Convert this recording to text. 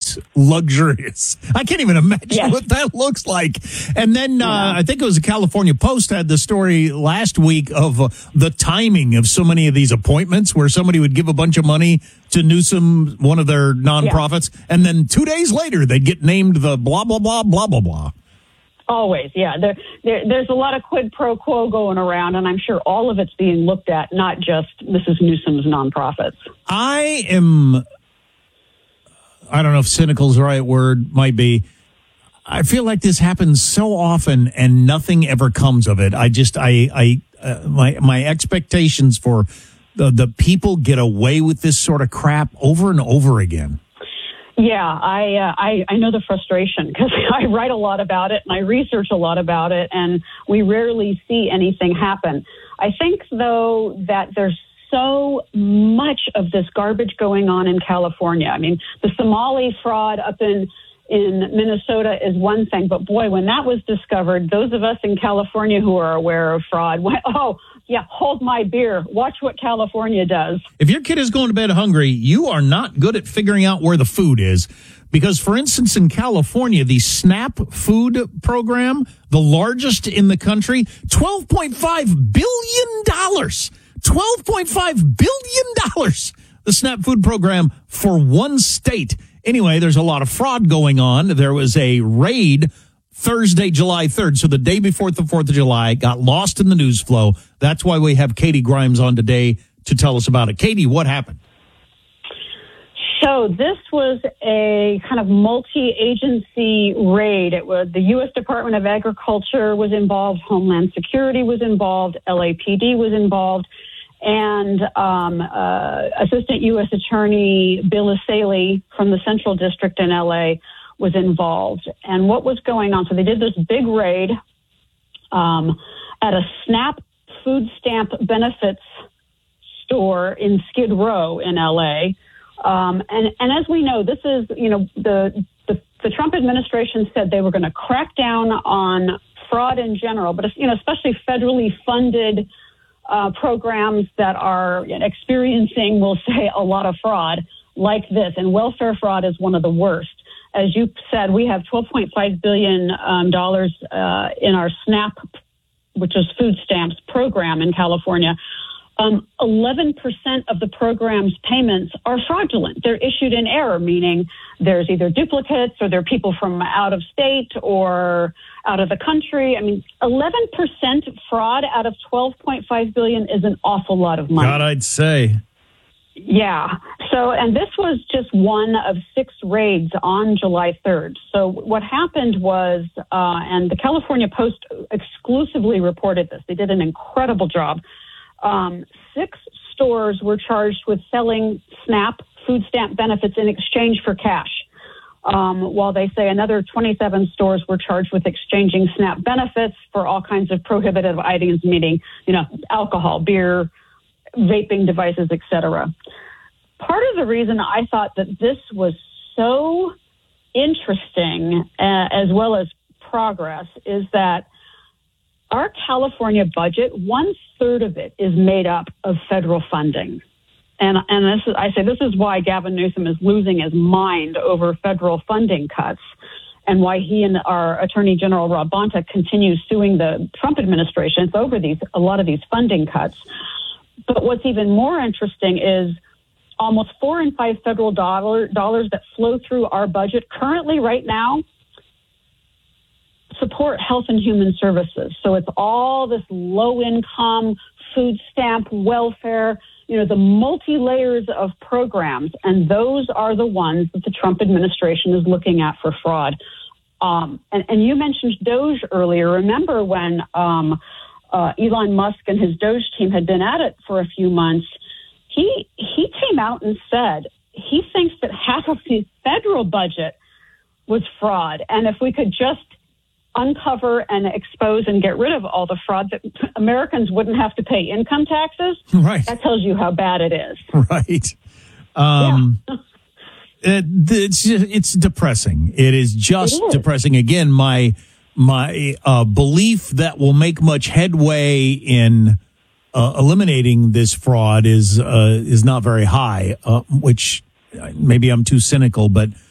most luxurious. I can't even imagine what that looks like. And then I think it was the California Post had the story last week of the timing of so many of these appointments where somebody would give a bunch of money to Newsom, one of their nonprofits, and then 2 days later they'd get named the blah, blah, blah, blah, blah, blah. Always, yeah. There's a lot of quid pro quo going around, and I'm sure all of it's being looked at, not just Mrs. Newsom's nonprofits. I don't know if cynical is the right word, might be. I feel like this happens so often and nothing ever comes of it. My expectations for the people get away with this sort of crap over and over again. Yeah, I know the frustration because I write a lot about it and I research a lot about it, and we rarely see anything happen. I think, though, that there's so much of this garbage going on in California. I mean, the Somali fraud up in Minnesota is one thing, but boy, when that was discovered, those of us in California who are aware of fraud went, oh, yeah, hold my beer. Watch what California does. If your kid is going to bed hungry, you are not good at figuring out where the food is. Because, for instance, in California, the SNAP food program, the largest in the country, $12.5 billion. $12.5 billion. The SNAP food program for one state. Anyway, there's a lot of fraud going on. There was a raid Thursday, July 3rd, so the day before the 4th of July, got lost in the news flow. That's why we have Katie Grimes on today to tell us about it. Katie, what happened? So this was a kind of multi-agency raid. It was the U.S. Department of Agriculture was involved, Homeland Security was involved, LAPD was involved, and Assistant U.S. Attorney Bill Asaley from the Central District in L.A. was involved. And what was going on? So they did this big raid at a SNAP food stamp benefits store in Skid Row in L.A. And as we know, this is, the Trump administration said they were going to crack down on fraud in general, but, especially federally funded programs that are experiencing, we'll say, a lot of fraud like this. And welfare fraud is one of the worst. As you said, we have $12.5 billion in our SNAP, which is food stamps program in California. 11% of the program's payments are fraudulent. They're issued in error, meaning there's either duplicates or they're people from out of state or out of the country. I mean, 11% fraud out of $12.5 billion is an awful lot of money. God, I'd say. Yeah. So, and this was just one of 6 raids on July 3rd. So what happened was, and the California Post exclusively reported this. They did an incredible job. 6 stores were charged with selling SNAP food stamp benefits in exchange for cash. While they say another 27 stores were charged with exchanging SNAP benefits for all kinds of prohibitive items, meaning, alcohol, beer, vaping devices, etc. Part of the reason I thought that this was so interesting, as well as progress, is that our California budget, 1/3 of it is made up of federal funding. And this is why Gavin Newsom is losing his mind over federal funding cuts, and why he and our Attorney General Rob Bonta continues suing the Trump administration. It's over a lot of these funding cuts. But what's even more interesting is almost 4 in 5 federal dollars that flow through our budget currently right now support health and human services. So it's all this low income, food stamp, welfare, the multi-layers of programs. And those are the ones that the Trump administration is looking at for fraud. And you mentioned Doge earlier. Remember when Elon Musk and his Doge team had been at it for a few months, he came out and said he thinks that half of the federal budget was fraud. And if we could just uncover and expose and get rid of all the fraud, that Americans wouldn't have to pay income taxes. Right. That tells you how bad it is. Right. It's depressing. It is just depressing. Again, my belief that we'll make much headway in eliminating this fraud is not very high, which maybe I'm too cynical, but